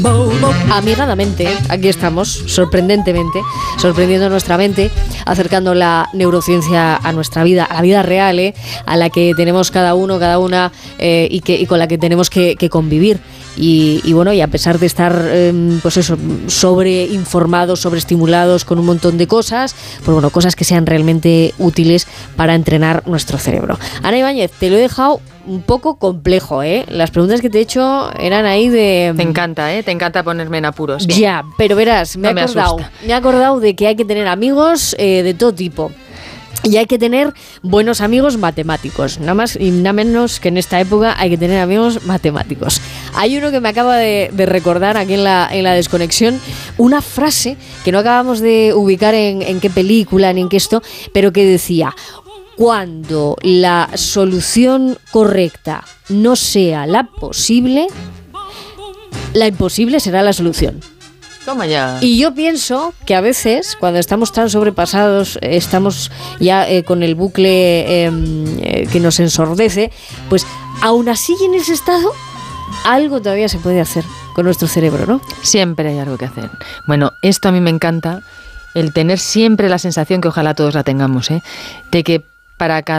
Amigadamente, aquí estamos, sorprendentemente, sorprendiendo nuestra mente, acercando la neurociencia a nuestra vida, a la vida real, a la que tenemos cada uno, cada una, y con la que tenemos que convivir. Y bueno, y a pesar de estar pues eso, sobreinformados, sobreestimulados con un montón de cosas, pues bueno, cosas que sean realmente útiles para entrenar nuestro cerebro. Ana Ibáñez, te lo he dejado un poco complejo, ¿eh? Las preguntas que te he hecho eran ahí de... Te encanta ponerme en apuros. Bien. Ya, pero verás, me he acordado de que hay que tener amigos de todo tipo. Y hay que tener buenos amigos matemáticos, nada más y nada menos que en esta época hay que tener amigos matemáticos. Hay uno que me acaba de recordar aquí en la desconexión, una frase que no acabamos de ubicar en qué película ni en qué esto, pero que decía: cuando la solución correcta no sea la posible, la imposible será la solución. Toma ya. Y yo pienso que a veces, cuando estamos tan sobrepasados, estamos ya con el bucle que nos ensordece, pues aún así en ese estado, algo todavía se puede hacer con nuestro cerebro, ¿no? Siempre hay algo que hacer. Bueno, esto a mí me encanta, el tener siempre la sensación, que ojalá todos la tengamos, de que para cada